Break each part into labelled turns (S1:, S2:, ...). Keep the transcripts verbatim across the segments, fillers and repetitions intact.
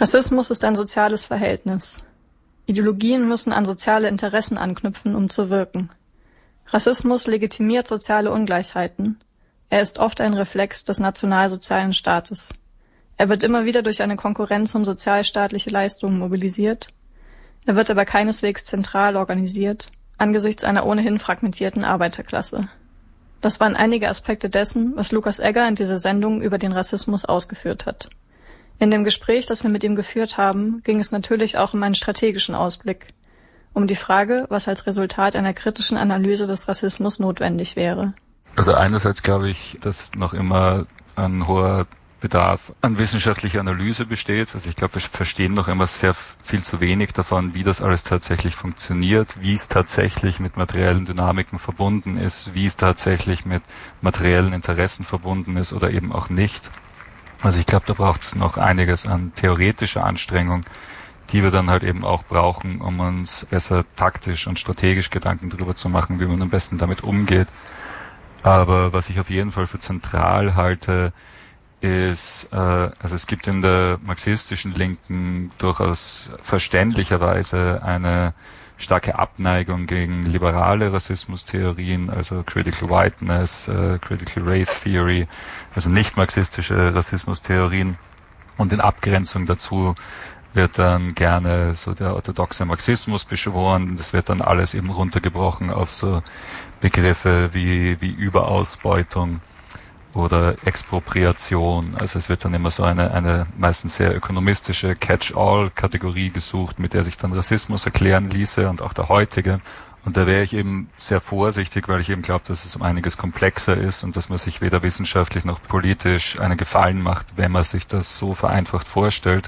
S1: Rassismus ist ein soziales Verhältnis. Ideologien müssen an soziale Interessen anknüpfen, um zu wirken. Rassismus legitimiert soziale Ungleichheiten. Er ist oft ein Reflex des nationalsozialen Staates. Er wird immer wieder durch eine Konkurrenz um sozialstaatliche Leistungen mobilisiert. Er wird aber keineswegs zentral organisiert, angesichts einer ohnehin fragmentierten Arbeiterklasse. Das waren einige Aspekte dessen, was Lukas Egger in dieser Sendung über den Rassismus ausgeführt hat. In dem Gespräch, das wir mit ihm geführt haben, ging es natürlich auch um einen strategischen Ausblick, um die Frage, was als Resultat einer kritischen Analyse des Rassismus notwendig wäre.
S2: Also einerseits glaube ich, dass noch immer ein hoher Bedarf an wissenschaftlicher Analyse besteht. Also ich glaube, wir verstehen noch immer sehr viel zu wenig davon, wie das alles tatsächlich funktioniert, wie es tatsächlich mit materiellen Dynamiken verbunden ist, wie es tatsächlich mit materiellen Interessen verbunden ist oder eben auch nicht. Also ich glaube, da braucht es noch einiges an theoretischer Anstrengung, die wir dann halt eben auch brauchen, um uns besser taktisch und strategisch Gedanken darüber zu machen, wie man am besten damit umgeht. Aber was ich auf jeden Fall für zentral halte, ist, äh, also es gibt in der marxistischen Linken durchaus verständlicherweise eine starke Abneigung gegen liberale Rassismustheorien, also Critical Whiteness, äh, Critical Race Theory, also nicht marxistische Rassismustheorien. Und in Abgrenzung dazu wird dann gerne so der orthodoxe Marxismus beschworen. Das wird dann alles eben runtergebrochen auf so Begriffe wie, wie Überausbeutung oder Expropriation. Also es wird dann immer so eine, eine meistens sehr ökonomistische Catch-all-Kategorie gesucht, mit der sich dann Rassismus erklären ließe und auch der heutige. Und da wäre ich eben sehr vorsichtig, weil ich eben glaube, dass es um einiges komplexer ist und dass man sich weder wissenschaftlich noch politisch einen Gefallen macht, wenn man sich das so vereinfacht vorstellt.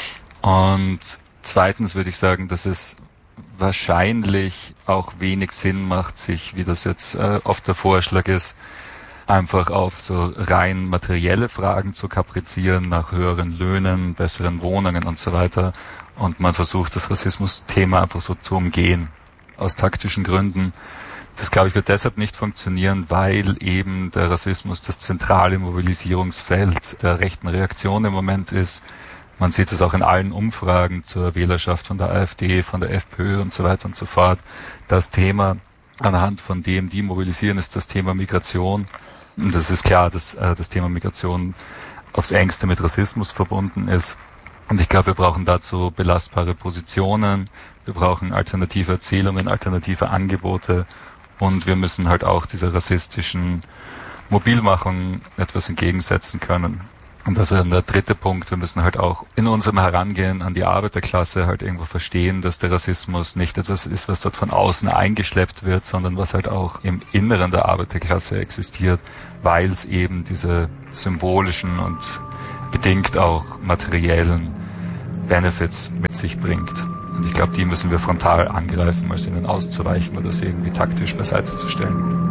S2: Und zweitens würde ich sagen, dass es wahrscheinlich auch wenig Sinn macht, sich, wie das jetzt äh, oft der Vorschlag ist, einfach auf so rein materielle Fragen zu kaprizieren, nach höheren Löhnen, besseren Wohnungen und so weiter. Und man versucht, das Rassismus-Thema einfach so zu umgehen, aus taktischen Gründen. Das, glaube ich, wird deshalb nicht funktionieren, weil eben der Rassismus das zentrale Mobilisierungsfeld der rechten Reaktion im Moment ist. Man sieht es auch in allen Umfragen zur Wählerschaft von der AfD, von der FPÖ und so weiter und so fort. Das Thema, anhand von dem die mobilisieren, ist das Thema Migration. Und das ist klar, dass äh, das Thema Migration aufs Engste mit Rassismus verbunden ist. Und ich glaube, wir brauchen dazu belastbare Positionen, wir brauchen alternative Erzählungen, alternative Angebote und wir müssen halt auch dieser rassistischen Mobilmachung etwas entgegensetzen können. Und das wäre dann der dritte Punkt. Wir müssen halt auch in unserem Herangehen an die Arbeiterklasse halt irgendwo verstehen, dass der Rassismus nicht etwas ist, was dort von außen eingeschleppt wird, sondern was halt auch im Inneren der Arbeiterklasse existiert, weil es eben diese symbolischen und bedingt auch materiellen Benefits mit sich bringt. Und ich glaube, die müssen wir frontal angreifen, als ihnen auszuweichen oder sie irgendwie taktisch beiseite zu stellen.